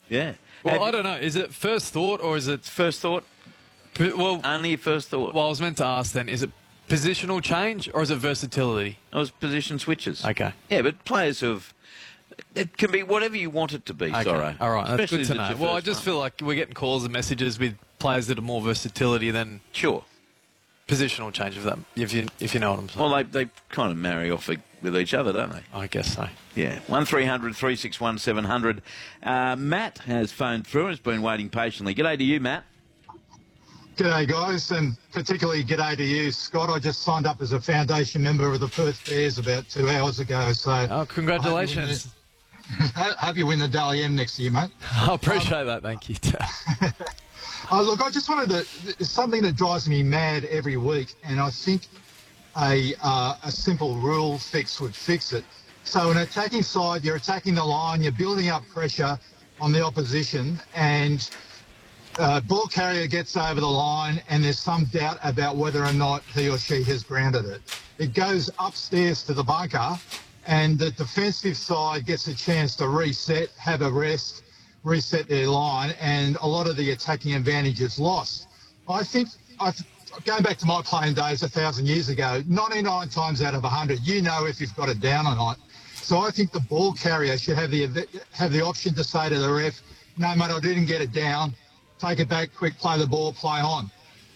Yeah. Well, I don't know. Is it first thought or is it... First thought? Well, Only first thought. well, I was meant to ask then, is it positional change or is it versatility? It was position switches. Okay. Yeah, but players have... It can be whatever you want it to be, Okay. Sorrow. All right, that's Especially good to if it's know. your Well, I first just one. feel like we're getting calls and messages with players that are more versatility than Sure. positional change, if you know what I'm saying. Well, they kind of marry off with each other, don't they? I guess so. Yeah. 1300 361 700. Matt has phoned through and has been waiting patiently. G'day to you, Matt. G'day guys, and particularly g'day to you, Scott. I just signed up as a foundation member of the Perth Bears about 2 hours ago, so... Oh, congratulations. Hope you win the Dally M next year, mate. I appreciate that, thank you. Look, I just wanted to... It's something that drives me mad every week, and I think a simple rule fix would fix it. So an attacking side, you're attacking the line, you're building up pressure on the opposition, and... ball carrier gets over the line and there's some doubt about whether or not he or she has grounded it. It goes upstairs to the bunker and the defensive side gets a chance to reset, have a rest, reset their line, and a lot of the attacking advantage is lost. I think, going back to my playing days 1,000 years ago, 99 times out of 100, you know if you've got it down or not. So I think the ball carrier should have the option to say to the ref, no, mate, I didn't get it down. Take it back, quick, play the ball, play on.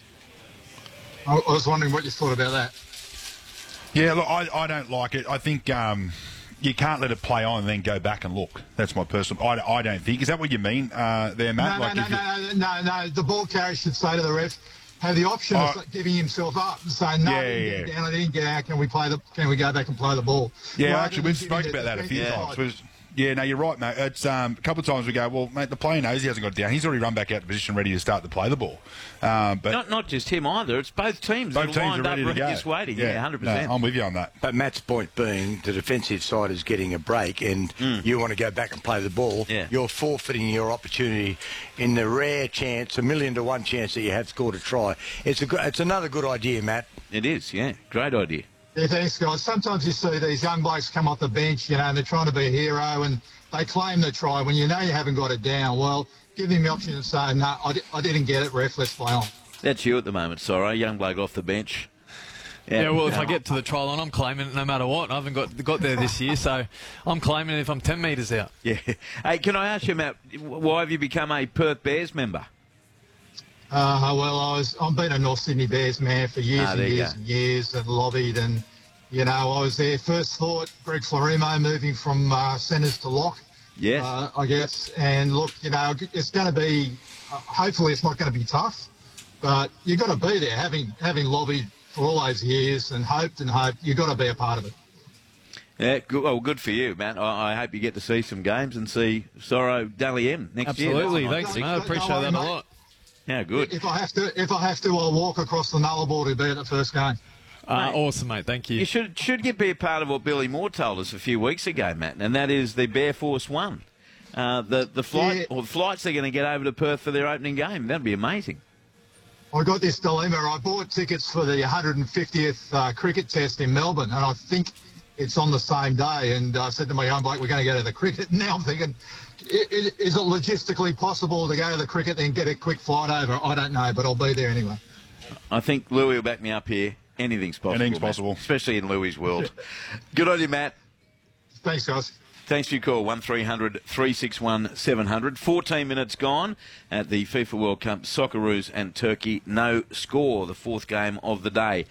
I was wondering what you thought about that. Yeah, look, I don't like it. I think you can't let it play on and then go back and look. That's my personal... I don't think. Is that what you mean there, Matt? No. The ball carrier should say to the ref, have the option of giving himself up and saying, no, I didn't get down, I didn't get out, can we go back and play the ball? Yeah, Rather actually, than we've giving spoken the about that a few defensive times. side. Yeah, no, you're right, mate. It's a couple of times we go, well, mate, the player knows he hasn't got it down. He's already run back out to position ready to start to play the ball. But Not just him either. It's both teams. both teams are ready to go. Just waiting. Yeah, 100%. No, I'm with you on that. But Matt's point being the defensive side is getting a break and you want to go back and play the ball. Yeah. You're forfeiting your opportunity in the rare chance, 1,000,000 to 1 chance that you have scored a try. It's another good idea, Matt. It is, yeah. Great idea. Yeah, thanks, guys. Sometimes you see these young blokes come off the bench, and they're trying to be a hero, and they claim the try when you know you haven't got it down. Well, give them the option of saying, no, I didn't get it, ref, let's play on. That's you at the moment, Sorrow. Young bloke off the bench. Yeah, well, if I get to the try line, I'm claiming it no matter what. I haven't got there this year, so I'm claiming it if I'm 10 metres out. Yeah. Hey, can I ask you, Matt, why have you become a Perth Bears member? Well, I've been a North Sydney Bears man for years and there you years go. and years, and lobbied, and I was there. First thought, Greg Florimo moving from centres to lock. Yes. I guess. And look, it's going to be. Hopefully, it's not going to be tough, but you've got to be there. Having lobbied for all those years and hoped, you've got to be a part of it. Yeah, good, well, good for you, Matt. I hope you get to see some games and see Sorrow Dally M next year. Absolutely, That's thanks, nice. mate. I appreciate that a lot. Yeah, good. If I have to, I'll walk across the Nullarbor to be at the first game. Awesome, mate. Thank you. You should be a part of what Billy Moore told us a few weeks ago, Matt, and that is the Bear Force One. The flights they're going to get over to Perth for their opening game. That'd be amazing. I got this dilemma. I bought tickets for the 150th cricket test in Melbourne, and I think it's on the same day. And I said to my young bloke, we're going to go to the cricket. And now I'm thinking, is it logistically possible to go to the cricket and get a quick flight over? I don't know, but I'll be there anyway. I think Louis will back me up here. Anything's possible. Anything's Matt, possible. especially in Louis' world. Good on you, Matt. Thanks, guys. Thanks for your call, 1300 361 700. 14 minutes gone at the FIFA World Cup, Socceroos and Turkey. No score, the fourth game of the day.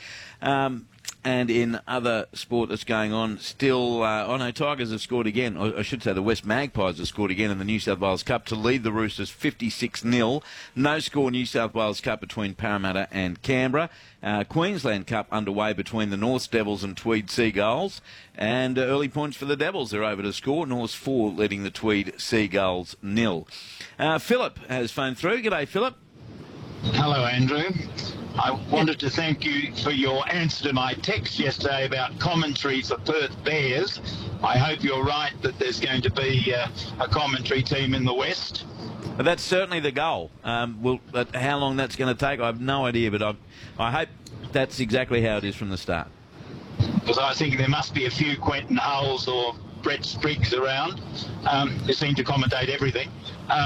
And in other sport that's going on, still, Tigers have scored again. I should say the West Magpies have scored again in the New South Wales Cup to lead the Roosters 56-0. No score New South Wales Cup between Parramatta and Canberra. Queensland Cup underway between the North Devils and Tweed Seagulls. And early points for the Devils. They're over to score. North 4 leading the Tweed Seagulls 0. Philip has phoned through. G'day, Philip. Hello, Andrew. I wanted to thank you for your answer to my text yesterday about commentary for Perth Bears. I hope you're right that there's going to be a commentary team in the West. But that's certainly the goal. But how long that's going to take, I have no idea, but I hope that's exactly how it is from the start. Because I think there must be a few Quentin Hulls or Brett Spriggs around who seem to commentate everything.